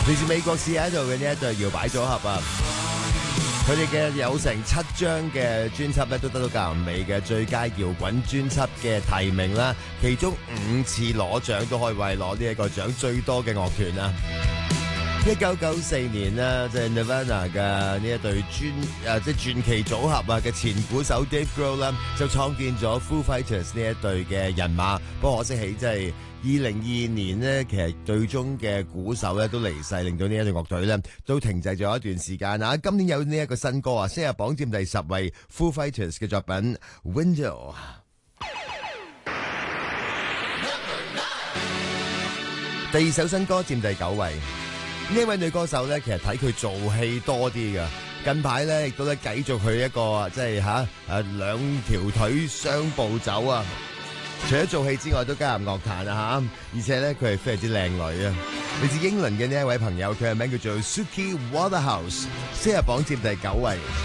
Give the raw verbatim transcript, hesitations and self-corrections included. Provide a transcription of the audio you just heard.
嚟自美國試喺度嘅呢一對搖擺組合啊，佢哋嘅有成七張嘅專輯咧，都得到格林美嘅最佳搖滾專輯嘅提名啦，其中五次攞獎都可以為攞呢一個獎最多嘅樂團啦。一九九四年呢，即係 Nirvana 嘅呢一對專誒即係傳奇組合啊嘅前鼓手 Dave Grohl 啦，就創建咗 Foo Fighters 呢一隊嘅人馬。不過可惜喺即係二零二二年呢，其實隊中嘅鼓手咧都離世，令到呢一隊樂隊咧都停滯咗一段時間啊。今年有呢一個新歌啊，先係榜佔第十位 Foo Fighters 嘅作品 Window。第二首新歌佔第九位。呢位女歌手咧，其實睇佢做戲多啲噶。近排咧，亦都咧繼續去一個即係吓誒兩條腿雙步走啊！除咗做戲之外，都加入樂壇啊吓，而且咧佢係非常之靚女啊！嚟自英倫嘅呢一位朋友，佢嘅名叫做 Suki Waterhouse， 先係榜佔第九位。